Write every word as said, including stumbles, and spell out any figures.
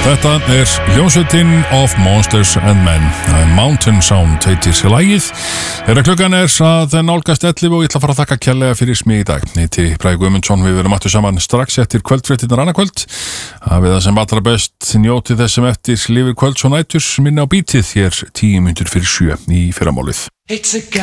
Þetta er hljómsveitin of Monsters and Men. Mountain Sound heitir lagið. Þegar klukkan er að nálgast ellefu og ég ætla að fara að þakka kærlega fyrir mig í dag. Heiti Bragi Guðmundsson, við verum aftur saman strax eftir kvöldfréttirnar annað kvöld. Hafið það sem allra best, njótið þessum eftir lifir kvölds og næturs, minna á bítið hér tíu mínútur fyrir sjö í fyrramálið.